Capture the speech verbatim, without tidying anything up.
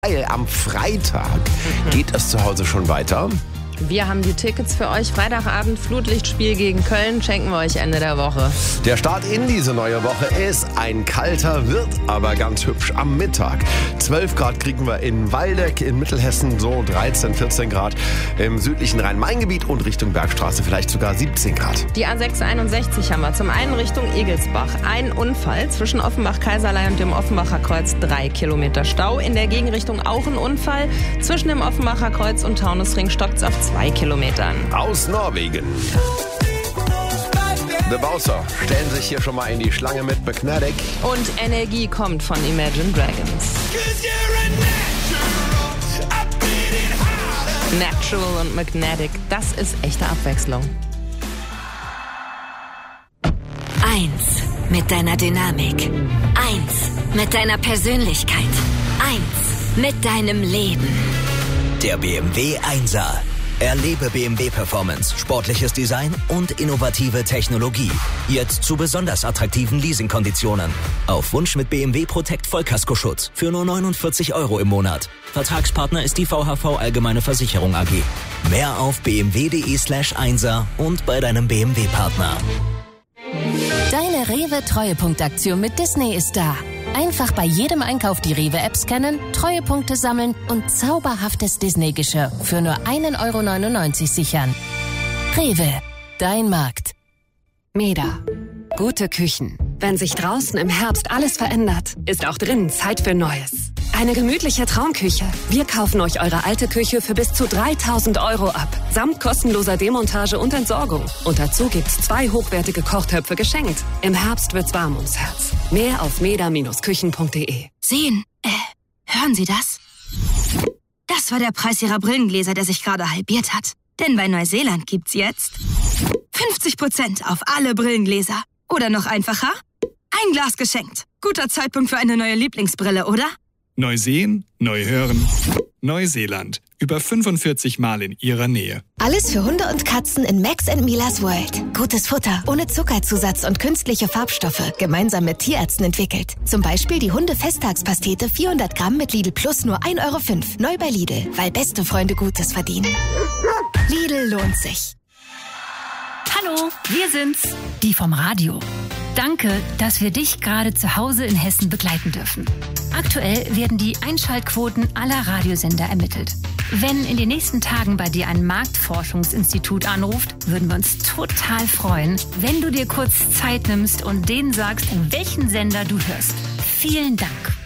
Weil am Freitag geht es zu Hause schon weiter. Wir haben die Tickets für euch. Freitagabend Flutlichtspiel gegen Köln schenken wir euch Ende der Woche. Der Start in diese neue Woche ist ein kalter, wird aber ganz hübsch am Mittag. zwölf Grad kriegen wir in Waldeck, in Mittelhessen so dreizehn, vierzehn Grad. Im südlichen Rhein-Main-Gebiet und Richtung Bergstraße vielleicht sogar siebzehn Grad. Die A sechs einundsechzig haben wir zum einen Richtung Egelsbach. Ein Unfall zwischen Offenbach-Kaiserlei und dem Offenbacher Kreuz. Drei Kilometer Stau. In der Gegenrichtung auch ein Unfall. Zwischen dem Offenbacher Kreuz und Taunusring stockt's auf zwei Kilometern. Aus Norwegen. The Bowser stellen sich hier schon mal in die Schlange mit Magnetic. Und Energie kommt von Imagine Dragons. Natural und Magnetic, das ist echte Abwechslung. Eins mit deiner Dynamik. Eins mit deiner Persönlichkeit. Eins mit deinem Leben. Der B M W Einser. Erlebe B M W Performance, sportliches Design und innovative Technologie. Jetzt zu besonders attraktiven Leasingkonditionen. Auf Wunsch mit B M W Protect Vollkaskoschutz für nur neunundvierzig Euro im Monat. Vertragspartner ist die V H V Allgemeine Versicherung A G. Mehr auf bmw.de slash Einser und bei deinem B M W-Partner. Deine Rewe-Treuepunktaktion mit Disney ist da. Einfach bei jedem Einkauf die Rewe-App scannen, Treuepunkte sammeln und zauberhaftes Disney-Geschirr für nur ein Euro neunundneunzig sichern. Rewe, dein Markt. Meda. Gute Küchen. Wenn sich draußen im Herbst alles verändert, ist auch drinnen Zeit für Neues. Eine gemütliche Traumküche. Wir kaufen euch eure alte Küche für bis zu dreitausend Euro ab. Samt kostenloser Demontage und Entsorgung. Und dazu gibt's zwei hochwertige Kochtöpfe geschenkt. Im Herbst wird's warm ums Herz. Mehr auf meda Bindestrich küchen Punkt de. Sehen, äh, hören Sie das? Das war der Preis Ihrer Brillengläser, der sich gerade halbiert hat. Denn bei Neuseeland gibt's jetzt fünfzig Prozent auf alle Brillengläser. Oder noch einfacher, ein Glas geschenkt. Guter Zeitpunkt für eine neue Lieblingsbrille, oder? Neu sehen, neu hören. Neuseeland. Über fünfundvierzig Mal in Ihrer Nähe. Alles für Hunde und Katzen in Max and Milas World. Gutes Futter, ohne Zuckerzusatz und künstliche Farbstoffe. Gemeinsam mit Tierärzten entwickelt. Zum Beispiel die Hunde-Festtagspastete vierhundert Gramm mit Lidl Plus nur ein Euro fünf. Neu bei Lidl, weil beste Freunde Gutes verdienen. Lidl lohnt sich. Hallo, wir sind's, die vom Radio. Danke, dass wir dich gerade zu Hause in Hessen begleiten dürfen. Aktuell werden die Einschaltquoten aller Radiosender ermittelt. Wenn in den nächsten Tagen bei dir ein Marktforschungsinstitut anruft, würden wir uns total freuen, wenn du dir kurz Zeit nimmst und denen sagst, welchen Sender du hörst. Vielen Dank.